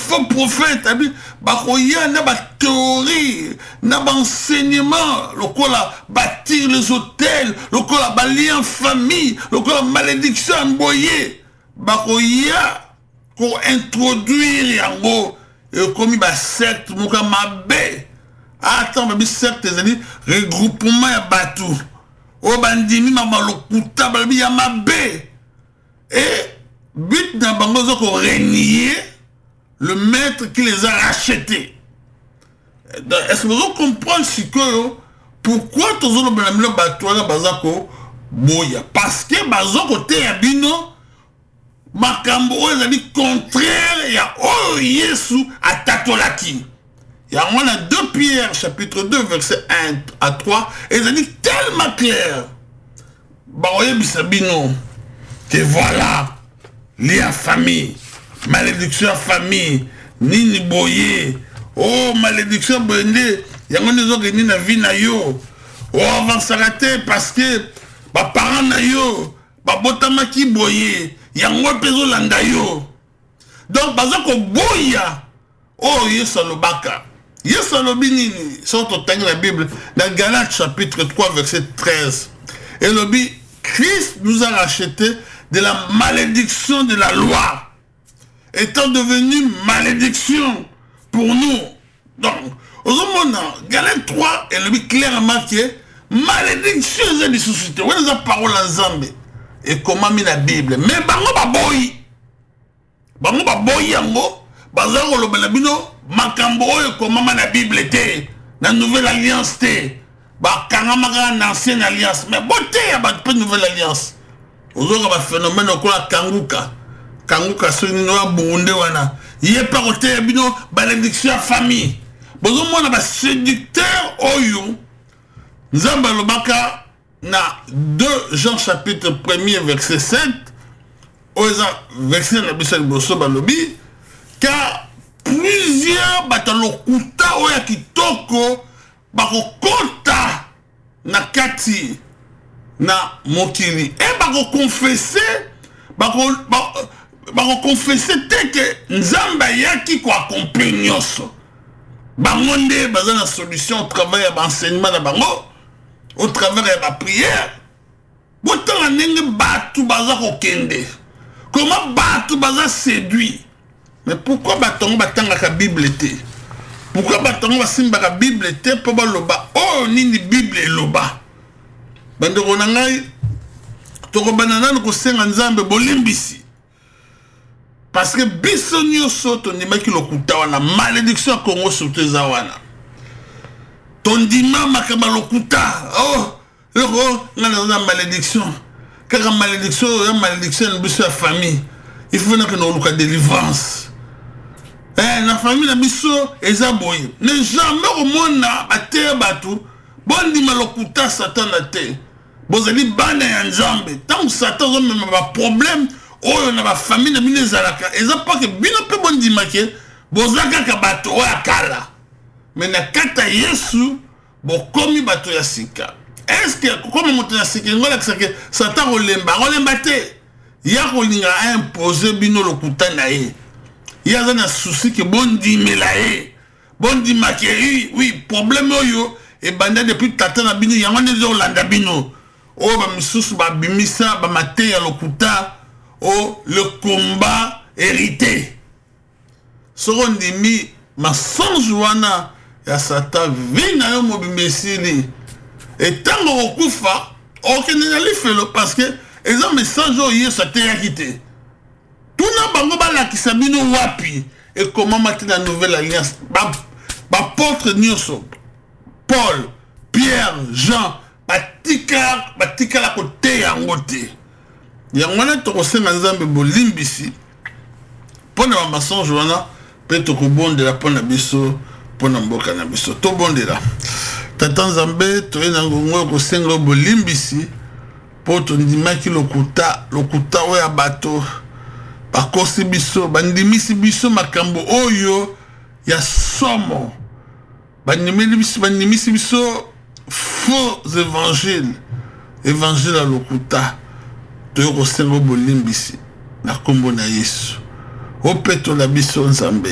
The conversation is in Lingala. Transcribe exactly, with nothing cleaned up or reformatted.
faux prophètes, bakoya na ba théorie, na ba enseignement, lokola bâtir les hôtels, lokola balier en famille, lokola malédiction emboyé, bakoya pour introduire yango et comme ba secte muka mabe. Attends, babi secte zali regroupement ya batu. O bandimi mama lokuta babi ya mabe. Et but na bango zoko renier le maître qui les a rachetés. Est-ce que vous comprenez ce que pourquoi tous les gens batouana bazako boya? Parce que bazako te yabino makambo ezali contraire ya oh Yesu atatolaki. Il y a deux Pierre chapitre deux verset un à trois et ezali tellement clair. Baoye bisabino que voilà lia famille, malédiction famille, nini boye, oh malédiction boyende, yango nezo geni na vie na yo, oh avansarate parce que ba parents na yo, ba botama ki boye, yango pezo landa yo. Donc bazako boya, oh yesu alobaka, yesu alobi nini, sorto tangi la Bible, dans Galates chapitre trois verset treize, et lobi, Christ nous a racheté de la malédiction de la loi, étant devenu malédiction pour nous. Donc, au moment Galates trois, elle dit clairement que malédiction est une société. Où est la parole en Zambé? Et comment mis la Bible? Mais bango baboyi, bango baboyi yango, bazaro lo belabino, makambo et comment la Bible était, la nouvelle alliance était, ba kangamaka l'ancienne alliance. Mais beauté y a pas de nouvelle alliance. Ozoka ba phénomène okola kanguka kanguka soni no bunde wana yé pa côté bino malédiction famille bozo mona ba séducteur oyo nzamba lobaka na deux Jean chapitre premier verset sept oza verset na biso liboso balobi car plusieurs batalokuta oya kitoko bakokota na kati na mokili et bako confesser bako bako confesser te que nzamba yaki ko accomplir nyonso bango nde baza na solution au travers de l'enseignement na bango au travers de la prière botanga ndenge batu baza kokende comment batu baza séduit. Mais pourquoi batongo batanga ka Bible te? Pourquoi batongo basimba ka Bible te po baloba oh nini Bible eloba? Bandeko na ngai toko banana ko senga nzambe bolimbisi parce que biso nyonso tondimaki lokuta wana malédiction Congo surtout za wana tondima makaba lokuta oh loko ngana na malédiction kaka malédiction ya malédiction biso ya famille il faut que nous luka délivrance eh na famille na biso eza boye ne jamais au monde na ate batu bondima lokuta satan na te bozali bana ya nzambe tant satan zo même ba problème oyo na ba famille na bino ezalaka eza pas que bino pe bondima ke bozaka ka bato oya kala mais na kata Yesu bokomi bato ya sika. Est-ce que comme moto ya sika ngola que satan olemba olemba te ya kolinga imposer bino lokuta na ye ya za na souci que bondimela ye bondima ke oui oui problème oyo e banda depuis tata na bino yango ne zo landa bino o ba misusu ba bimisa ba mate ya lokuta o le combat hérité sorondimi mensonge wana ya satan vina yo mobimesili et tango okufa okende na lifelo parce que eza message oyo satan ya kité tuna bango balakisa bino wapi et comment matin la nouvelle alliance ba ba porte nyoso Paul, Pierre, Jean, batika batika la côté yango te. Yangwana to kosenga nzambe bolimbisi. Pona ba mensonge wana pe to ko bondela pona biso pona mboka na biso to bondela. Tata nzambe to ena ngongo ko senga bolimbisi po to ndimaki lokuta lokuta oya bato bakosi biso bandimisi biso makambo oyo ya somo. Banimisi biso faux évangile évangile à lokuta to ko sengo bolimbisi na kombo na Yesu opeto la biso nzambe